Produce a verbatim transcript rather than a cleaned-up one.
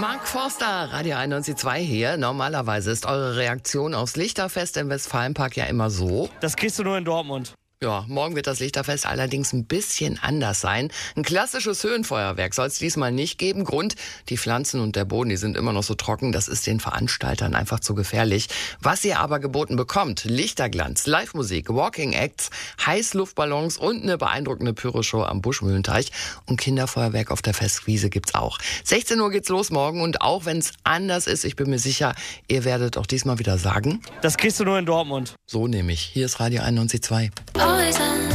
Mark Forster, Radio einundneunzig Komma zwei hier. Normalerweise ist eure Reaktion aufs Lichterfest im Westfalenpark ja immer so. Das kriegst du nur in Dortmund. Ja, morgen wird das Lichterfest allerdings ein bisschen anders sein. Ein klassisches Höhenfeuerwerk soll es diesmal nicht geben. Grund, die Pflanzen und der Boden, die sind immer noch so trocken. Das ist den Veranstaltern einfach zu gefährlich. Was ihr aber geboten bekommt, Lichterglanz, Live-Musik, Walking Acts, Heißluftballons und eine beeindruckende Pyroshow am Buschmühlenteich. Und Kinderfeuerwerk auf der Festwiese gibt's auch. sechzehn Uhr geht's los morgen und auch wenn es anders ist, ich bin mir sicher, ihr werdet auch diesmal wieder sagen, das kriegst du nur in Dortmund. So nämlich. Hier ist Radio einundneunzig Komma zwei. Always on